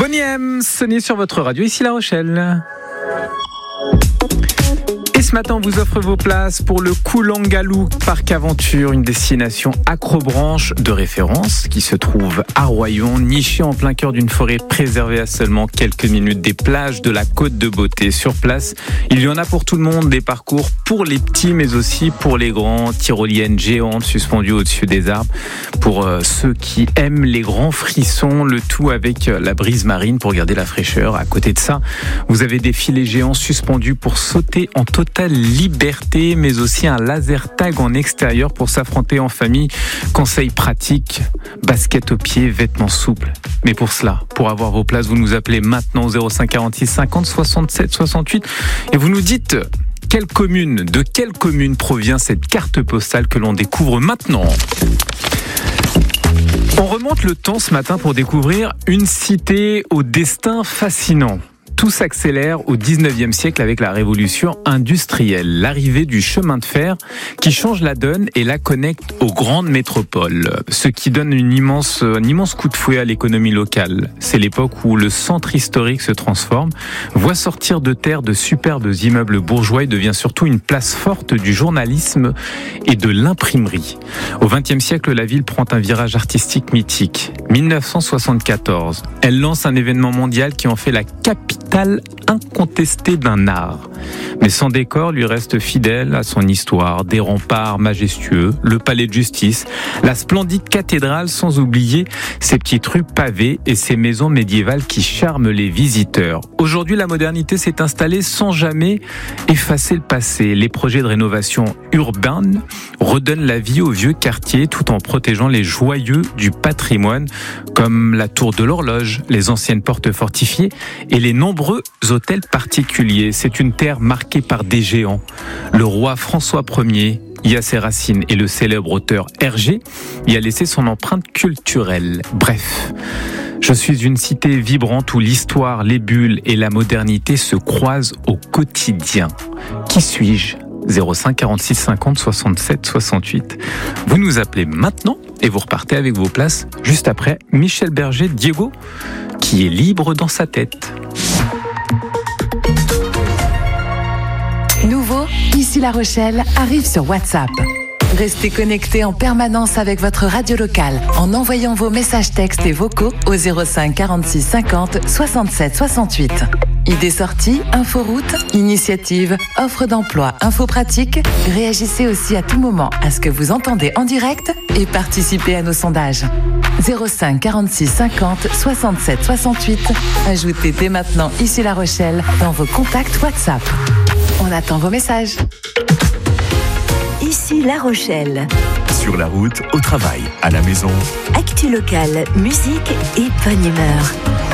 Bonnie M, sonnez sur votre radio, ici La Rochelle. Et ce matin, on vous offre vos places pour le Koulangalou Parc Aventure, une destination acrobranche de référence qui se trouve à Royan, nichée en plein cœur d'une forêt préservée à seulement quelques minutes des plages de la Côte de Beauté. Sur place, il y en a pour tout le monde, des parcours pour les petits mais aussi pour les grands, tyroliennes géantes suspendues au-dessus des arbres, pour ceux qui aiment les grands frissons, le tout avec la brise marine pour garder la fraîcheur. À côté de ça, vous avez des filets géants suspendus pour sauter en totale liberté, mais aussi un laser tag en extérieur pour s'affronter en famille. Conseils pratiques, basket aux pieds, vêtements souples. Mais pour cela, pour avoir vos places, vous nous appelez maintenant au 05 46 50 67 68 et vous nous dites de quelle commune provient cette carte postale que l'on découvre maintenant. On remonte le temps ce matin pour découvrir une cité au destin fascinant. Tout s'accélère au 19e siècle avec la révolution industrielle, l'arrivée du chemin de fer qui change la donne et la connecte aux grandes métropoles, ce qui donne un immense coup de fouet à l'économie locale. C'est l'époque où le centre historique se transforme, voit sortir de terre de superbes immeubles bourgeois et devient surtout une place forte du journalisme et de l'imprimerie. Au 20e siècle, la ville prend un virage artistique mythique. 1974, elle lance un événement mondial qui en fait la capitale incontestée d'un art. Mais son décor lui reste fidèle à son histoire, des remparts majestueux, le palais de justice, la splendide cathédrale, sans oublier ses petites rues pavées et ses maisons médiévales qui charment les visiteurs. Aujourd'hui, la modernité s'est installée sans jamais effacer le passé. Les projets de rénovation urbaine redonnent la vie au vieux quartier tout en protégeant les joyeux du patrimoine, comme la tour de l'horloge, les anciennes portes fortifiées et les nombreux hôtels particuliers. C'est une terre marquée par des géants. Le roi François Ier y a ses racines et le célèbre auteur Hergé y a laissé son empreinte culturelle. Bref, je suis une cité vibrante où l'histoire, les bulles et la modernité se croisent au quotidien. Qui suis-je ? 05 46 50 67 68. Vous nous appelez maintenant et vous repartez avec vos places juste après Michel Berger, Diego, qui est libre dans sa tête. Nouveau, ici La Rochelle, arrive sur WhatsApp. Restez connectés en permanence avec votre radio locale en envoyant vos messages textes et vocaux au 05 46 50 67 68. Idées sorties, inforoute, initiatives, offres d'emploi, infos pratiques. Réagissez aussi à tout moment à ce que vous entendez en direct et participez à nos sondages. 05 46 50 67 68. Ajoutez dès maintenant ici La Rochelle dans vos contacts WhatsApp. On attend vos messages. Ici La Rochelle. Sur la route, au travail, à la maison. Actu locale, musique et bonne humeur.